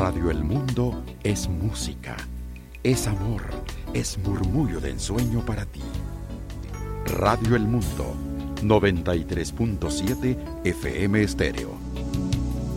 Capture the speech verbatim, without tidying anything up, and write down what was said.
Radio El Mundo es música, es amor, es murmullo de ensueño para ti. Radio El Mundo, noventa y tres punto siete F M Estéreo.